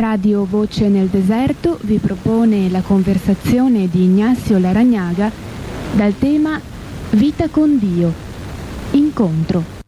Radio Voce nel Deserto vi propone la conversazione di Ignacio Larrañaga dal tema Vita con Dio, incontro.